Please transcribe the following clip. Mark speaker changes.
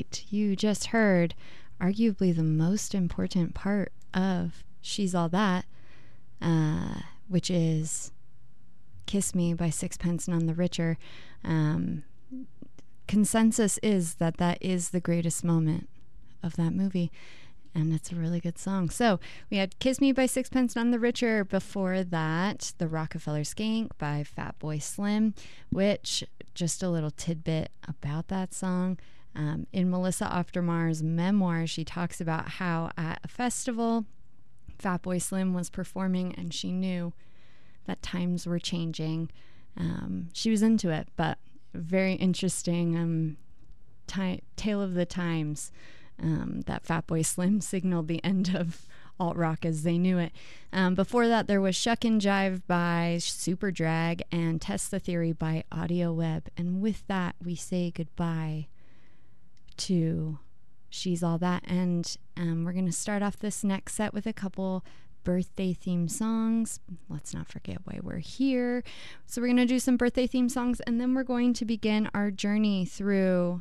Speaker 1: right. You just heard arguably the most important part of She's All That, which is Kiss Me by Sixpence None the Richer. Consensus is that that is the greatest moment of that movie. And it's a really good song. So we had Kiss Me by Sixpence None the Richer. Before that, The Rockefeller Skank by Fatboy Slim, which, just a little tidbit about that song. In Melissa Oftermar's memoir, she talks about how at a festival, Fatboy Slim was performing and she knew that times were changing. She was into it, but very interesting tale of the times. That Fatboy Slim signaled the end of alt-rock as they knew it. Before that, there was Shuck and Jive by Superdrag and Test the Theory by Audio Web. And with that, we say goodbye to She's All That. And we're going to start off this next set with a couple birthday theme songs. Let's not forget why we're here. So we're going to do some birthday theme songs, and then we're going to begin our journey through